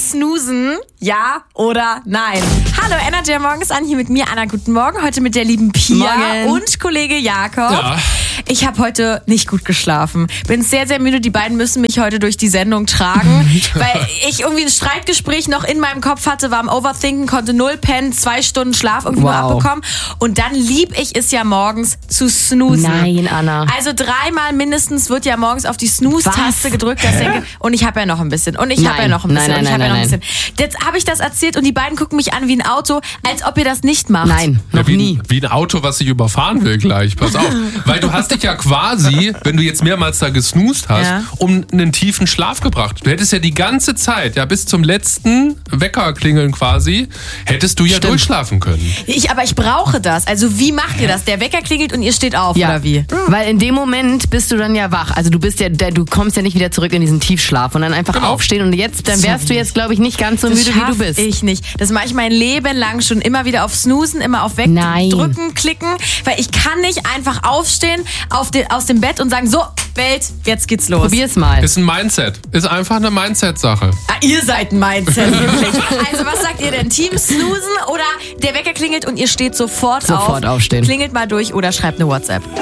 snoozen? Ja oder nein? Hallo, Energy Morgen ist an, hier mit mir, Anna. Guten Morgen. Heute mit der lieben Pia Morgen. und Kollege Jakob. Ja. Ich habe heute nicht gut geschlafen. Bin sehr, sehr müde. Die beiden müssen mich heute durch die Sendung tragen, weil ich irgendwie ein Streitgespräch noch in meinem Kopf hatte, war am Overthinken, konnte 0 pennen, 2 Stunden Schlaf irgendwie nur abbekommen. Und dann lieb ich es ja morgens zu snoozen. Nein, Anna. Also 3-mal mindestens wird ja morgens auf die Snooze-Taste gedrückt. Das denke, und ich habe ja noch ein bisschen. Und ich habe ja noch ein bisschen. Und ich habe ja noch ein bisschen. Jetzt habe ich das erzählt und die beiden gucken mich an wie ein Auto, als ob ihr das nicht macht. Nein, noch nie. Wie ein Auto, was sich überfahren will gleich. Pass auf. Weil du hast dich ja quasi, wenn du jetzt mehrmals da gesnoozt hast, um einen tiefen Schlaf gebracht. Du hättest ja die ganze Zeit, ja bis zum letzten Weckerklingeln quasi, hättest du ja durchschlafen können. Aber ich brauche das. Also wie macht ihr das? Der Wecker klingelt und ihr steht auf, oder wie? Weil in dem Moment bist du dann ja wach. Also du kommst ja nicht wieder zurück in diesen Tiefschlaf und dann einfach aufstehen und dann wärst du jetzt, glaube ich, nicht ganz so müde, wie du bist. Ich nicht. Das mache ich mein Leben lang schon, immer wieder auf Snoozen, immer auf Wegdrücken, klicken, weil ich kann nicht einfach aufstehen aus dem Bett und sagen, so, Welt, jetzt geht's los. Probier's mal. Ist ein Mindset. Ist einfach eine Mindset-Sache. Ihr seid ein Mindset, wirklich. Also was sagt ihr denn? Team Snoozen oder der Wecker klingelt und ihr steht sofort auf? Sofort aufstehen. Klingelt mal durch oder schreibt eine WhatsApp.